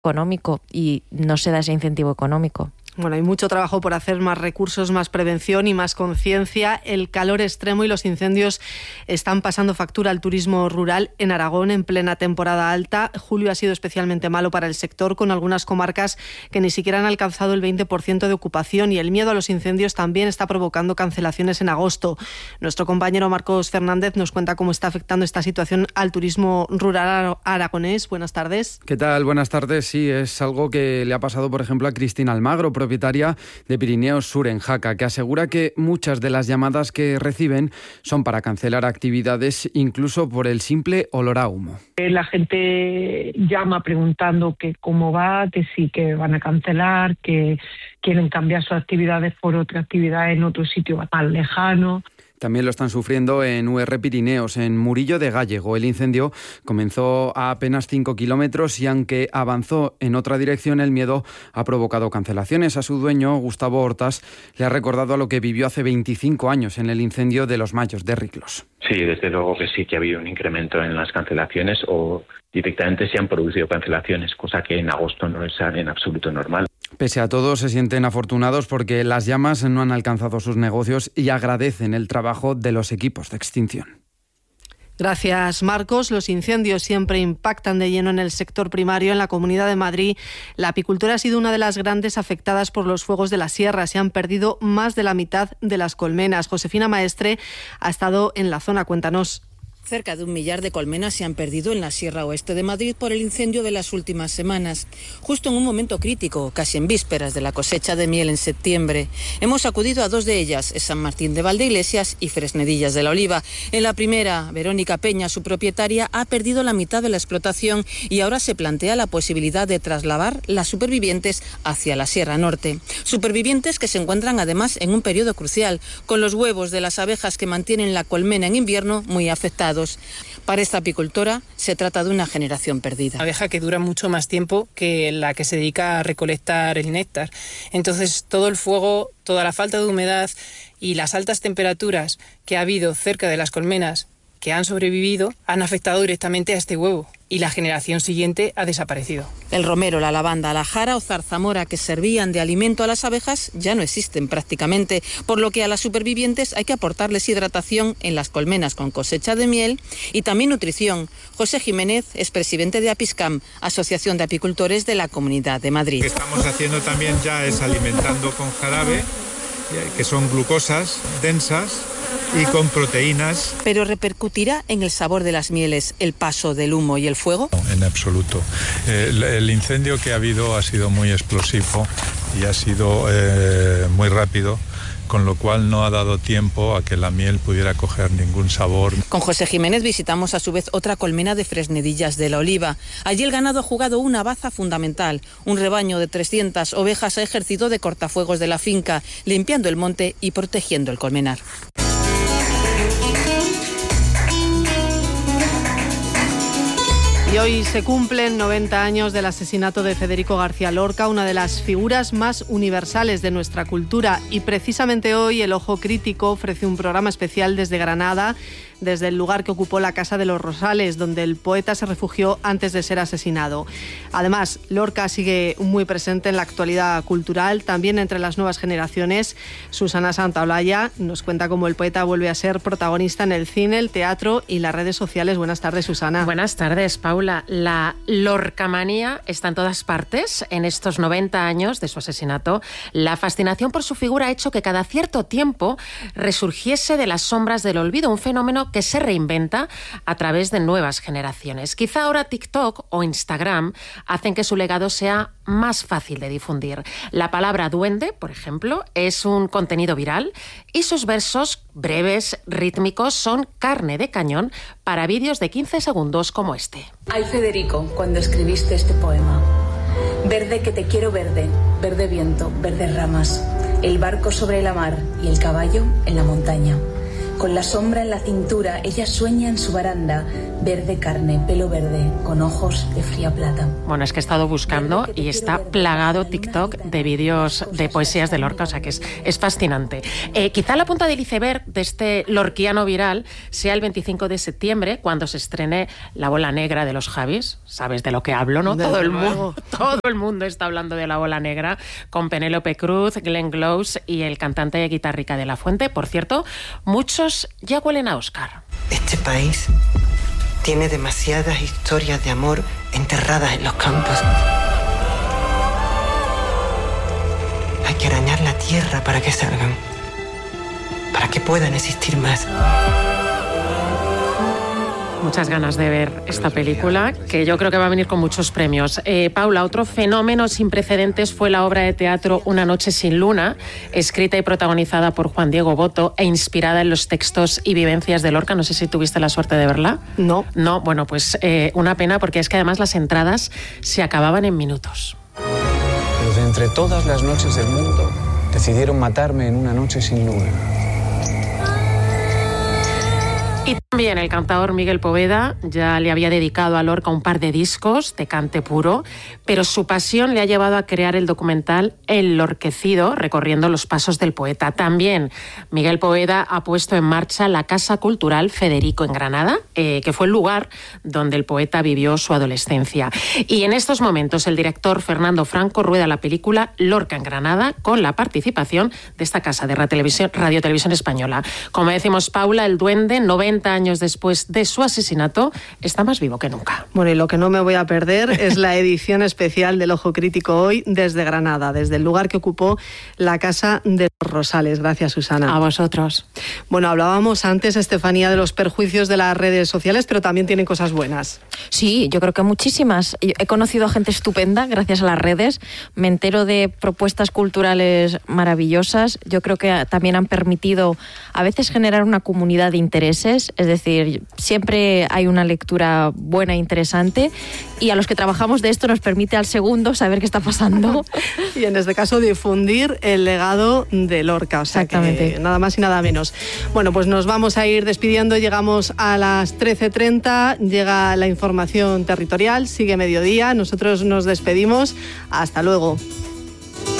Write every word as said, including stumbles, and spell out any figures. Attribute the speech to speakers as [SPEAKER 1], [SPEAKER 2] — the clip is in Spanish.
[SPEAKER 1] económico y no se da ese incentivo económico.
[SPEAKER 2] Bueno, hay mucho trabajo por hacer, más recursos, más prevención y más conciencia. El calor extremo y los incendios están pasando factura al turismo rural en Aragón en plena temporada alta. Julio ha sido especialmente malo para el sector, con algunas comarcas que ni siquiera han alcanzado el veinte por ciento de ocupación, y el miedo a los incendios también está provocando cancelaciones en agosto. Nuestro compañero Marcos Fernández nos cuenta cómo está afectando esta situación al turismo rural aragonés. Buenas tardes.
[SPEAKER 3] ¿Qué tal? Buenas tardes. Sí, es algo que le ha pasado, por ejemplo, a Cristina Almagro, propietaria de Pirineos Sur en Jaca, que asegura que muchas de las llamadas que reciben son para cancelar actividades, incluso por el simple olor a humo.
[SPEAKER 4] La gente llama preguntando que cómo va, que sí, que van a cancelar, que quieren cambiar sus actividades por otra actividad en otro sitio más lejano.
[SPEAKER 3] También lo están sufriendo en U R Pirineos, en Murillo de Gállego. El incendio comenzó a apenas cinco kilómetros y aunque avanzó en otra dirección, el miedo ha provocado cancelaciones. A su dueño, Gustavo Hortas, le ha recordado a lo que vivió hace veinticinco años en el incendio de los Mayos de Riclos.
[SPEAKER 5] Sí, desde luego que sí que ha habido un incremento en las cancelaciones, o directamente se han producido cancelaciones, cosa que en agosto no es en absoluto normal.
[SPEAKER 3] Pese a todo, se sienten afortunados porque las llamas no han alcanzado sus negocios y agradecen el trabajo de los equipos de extinción.
[SPEAKER 2] Gracias, Marcos. Los incendios siempre impactan de lleno en el sector primario. En la Comunidad de Madrid, la apicultura ha sido una de las grandes afectadas por los fuegos de la sierra. Se han perdido más de la mitad de las colmenas. Josefina Maestre ha estado en la zona. Cuéntanos.
[SPEAKER 6] Cerca de un millar de colmenas se han perdido en la Sierra Oeste de Madrid por el incendio de las últimas semanas, justo en un momento crítico, casi en vísperas de la cosecha de miel en septiembre. Hemos acudido a dos de ellas, San Martín de Valdeiglesias y Fresnedillas de la Oliva. En la primera, Verónica Peña, su propietaria, ha perdido la mitad de la explotación y ahora se plantea la posibilidad de trasladar las supervivientes hacia la Sierra Norte. Supervivientes que se encuentran además en un periodo crucial, con los huevos de las abejas que mantienen la colmena en invierno muy afectados. Para esta apicultora se trata de una generación perdida.
[SPEAKER 7] Una abeja que dura mucho más tiempo que la que se dedica a recolectar el néctar. Entonces todo el fuego, toda la falta de humedad y las altas temperaturas que ha habido cerca de las colmenas que han sobrevivido han afectado directamente a este huevo y la generación siguiente ha desaparecido. El romero, la lavanda, la jara o zarzamora que servían de alimento a las abejas ya no existen prácticamente, por lo que a las supervivientes hay que aportarles hidratación en las colmenas con cosecha de miel y también nutrición. José Jiménez es presidente de Apiscam, Asociación de Apicultores de la Comunidad de Madrid.
[SPEAKER 8] Lo que estamos haciendo también ya es alimentando con jarabe, que son glucosas densas y con proteínas.
[SPEAKER 6] ¿Pero repercutirá en el sabor de las mieles el paso del humo y el fuego?
[SPEAKER 8] No, en absoluto. El, el incendio que ha habido ha sido muy explosivo y ha sido eh, muy rápido, con lo cual no ha dado tiempo a que la miel pudiera coger ningún sabor.
[SPEAKER 6] Con José Jiménez visitamos a su vez otra colmena de Fresnedillas de la Oliva. Allí el ganado ha jugado una baza fundamental. Un rebaño de trescientas ovejas ha ejercido de cortafuegos de la finca, limpiando el monte y protegiendo el colmenar.
[SPEAKER 2] Y hoy se cumplen noventa años del asesinato de Federico García Lorca, una de las figuras más universales de nuestra cultura. Y precisamente hoy El Ojo Crítico ofrece un programa especial desde Granada, desde el lugar que ocupó la Casa de los Rosales, donde el poeta se refugió antes de ser asesinado. Además, Lorca sigue muy presente en la actualidad cultural, también entre las nuevas generaciones. Susana Santaolalla nos cuenta cómo el poeta vuelve a ser protagonista en el cine, el teatro y las redes sociales. Buenas tardes, Susana.
[SPEAKER 9] Buenas tardes, Paula. La lorcamanía está en todas partes. En estos noventa años de su asesinato, la fascinación por su figura ha hecho que cada cierto tiempo resurgiese de las sombras del olvido, un fenómeno que se reinventa a través de nuevas generaciones. Quizá ahora TikTok o Instagram hacen que su legado sea más fácil de difundir. La palabra duende, por ejemplo, es un contenido viral y sus versos breves, rítmicos, son carne de cañón para vídeos de quince segundos como este.
[SPEAKER 10] Ay, Federico, cuando escribiste este poema. Verde que te quiero verde, verde viento, verdes ramas, el barco sobre la mar y el caballo en la montaña. Con la sombra en la cintura, ella sueña en su baranda, verde carne, pelo verde, con ojos de fría plata.
[SPEAKER 9] Bueno, es que he estado buscando y está plagado TikTok de vídeos de poesías de Lorca, o sea que es, es fascinante. Eh, quizá la punta del iceberg de este lorquiano viral sea el veinticinco de septiembre, cuando se estrene La bola negra de los Javis. ¿Sabes de lo que hablo, no? Todo el, mundo, todo el mundo está hablando de La bola negra, con Penélope Cruz, Glenn Close y el cantante y guitarrica de La Fuente. Por cierto, muchos ya huelen a Oscar.
[SPEAKER 11] Este país tiene demasiadas historias de amor enterradas en los campos. Hay que arañar la tierra para que salgan, para que puedan existir más.
[SPEAKER 9] Muchas ganas de ver esta película, que yo creo que va a venir con muchos premios. Eh, Paula, otro fenómeno sin precedentes fue la obra de teatro Una noche sin luna, escrita y protagonizada por Juan Diego Boto e inspirada en los textos y vivencias de Lorca. No sé si tuviste la suerte de verla.
[SPEAKER 2] No.
[SPEAKER 9] No, bueno, pues eh, una pena, porque es que además las entradas se acababan en minutos.
[SPEAKER 12] Pero de entre todas las noches del mundo, decidieron matarme en una noche sin luna.
[SPEAKER 9] Y también el cantador Miguel Poveda ya le había dedicado a Lorca un par de discos de cante puro, pero su pasión le ha llevado a crear el documental Enlorquecido, recorriendo los pasos del poeta. También Miguel Poveda ha puesto en marcha la Casa Cultural Federico en Granada, eh, que fue el lugar donde el poeta vivió su adolescencia. Y en estos momentos el director Fernando Franco rueda la película Lorca en Granada, con la participación de esta casa de Radio Televisión, Radio Televisión Española. Como decimos, Paula, el duende, noventa años después de su asesinato, está más vivo que nunca.
[SPEAKER 2] Bueno, y lo que no me voy a perder es la edición especial del Ojo Crítico hoy desde Granada, desde el lugar que ocupó la Casa de los Rosales. Gracias, Susana.
[SPEAKER 9] A vosotros.
[SPEAKER 2] Bueno, hablábamos antes, Estefanía, de los perjuicios de las redes sociales, pero también tienen cosas buenas.
[SPEAKER 1] Sí, yo creo que muchísimas. He conocido a gente estupenda gracias a las redes. Me entero de propuestas culturales maravillosas. Yo creo que también han permitido a veces generar una comunidad de intereses. Es decir, siempre hay una lectura buena e interesante, y a los que trabajamos de esto nos permite al segundo saber qué está pasando.
[SPEAKER 2] Y en este caso difundir el legado de Lorca. O sea, exactamente. Nada más y nada menos. Bueno, pues nos vamos a ir despidiendo. Llegamos a las trece treinta, llega la información territorial, sigue mediodía. Nosotros nos despedimos. Hasta luego.